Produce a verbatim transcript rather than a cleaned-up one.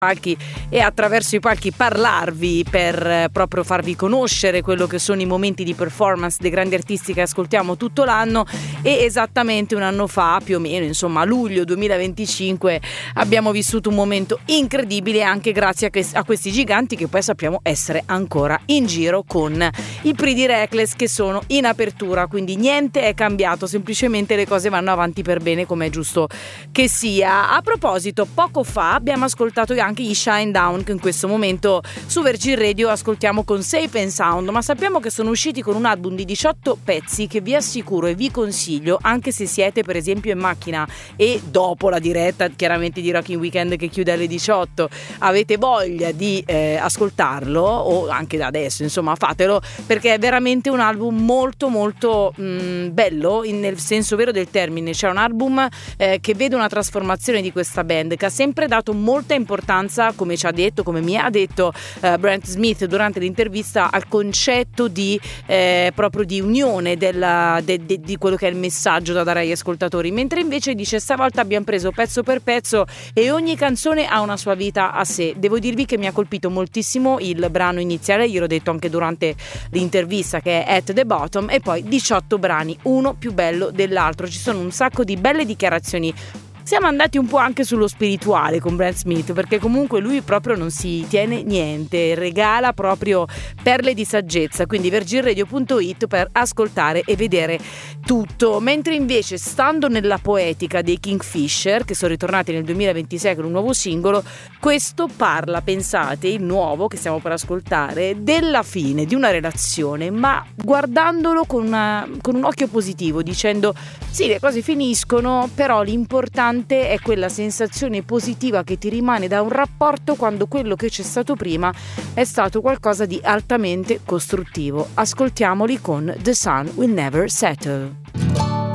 palchi e attraverso i palchi parlarvi per eh, proprio farvi conoscere quello che sono i momenti di performance dei grandi artisti che ascoltiamo tutto l'anno. E esattamente un anno fa, più o meno, insomma a luglio duemilaventicinque, abbiamo vissuto un momento incredibile anche grazie a, che, a questi giganti che poi sappiamo essere ancora in giro con i Pretty Reckless, che sono in apertura, quindi niente è cambiato, semplicemente le cose vanno avanti per bene come è giusto che sia. A proposito, poco fa abbiamo ascoltato anche gli Shinedown, che in questo momento su Virgin Radio ascoltiamo con Safe and Sound, ma sappiamo che sono usciti con un album di diciotto pezzi che vi assicuro e vi consiglio, anche se siete per esempio in macchina e dopo la diretta chiaramente di Rocking Weekend che chiude alle diciotto avete voglia di eh, ascoltarlo, o anche da adesso, insomma fatelo, perché è veramente un album molto molto mh, bello in, nel senso vero del termine. C'è un album eh, che vede una trasformazione di questa band, che ha sempre dato molta importanza, come ci ha detto, come mi ha detto uh, Brent Smith durante l'intervista, al concetto di eh, proprio di unione della, de, de, di quello che è il messaggio da dare agli ascoltatori, mentre invece dice stavolta abbiamo preso pezzo per pezzo e ogni canzone ha una sua vita a sé. Devo dirvi che mi ha colpito moltissimo il brano iniziale, io l'ho detto anche durante l'intervista, che è At the Bottom, e poi diciotto brani, uno più bello dell'altro. Ci sono un sacco di belle dichiarazioni. Siamo andati un po' anche sullo spirituale con Brent Smith, perché comunque lui proprio non si tiene niente, regala proprio perle di saggezza, quindi virgin radio punto it per ascoltare e vedere tutto. Mentre invece, stando nella poetica dei Kingfisher, che sono ritornati nel duemilaventisei con un nuovo singolo, questo parla, pensate, il nuovo che stiamo per ascoltare, della fine di una relazione, ma guardandolo con, una, con un occhio positivo, dicendo sì, le cose finiscono, però l'importante è quella sensazione positiva che ti rimane da un rapporto quando quello che c'è stato prima è stato qualcosa di altamente costruttivo. Ascoltiamoli con The Sun Will Never Settle.